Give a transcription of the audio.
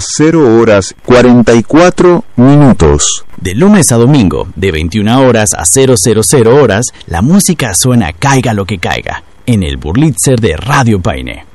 0 horas 44 minutos. De lunes a domingo, de 21 horas a 000 horas, la música suena caiga lo que caiga, en el Burlitzer de Radio Paine.